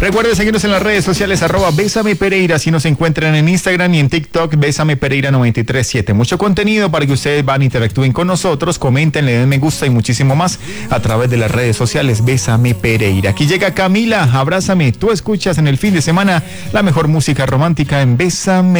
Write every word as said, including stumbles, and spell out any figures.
Recuerde seguirnos en las redes sociales, arroba Bésame Pereira, si nos encuentran en Instagram y en TikTok, Bésame Pereira noventa y tres siete. Mucho contenido para que ustedes van, interactúen con nosotros, comenten, le den me gusta y muchísimo más a través de las redes sociales, Bésame Pereira. Aquí llega Camila, abrázame. Tú escuchas en el fin de semana la mejor música romántica en Bésame.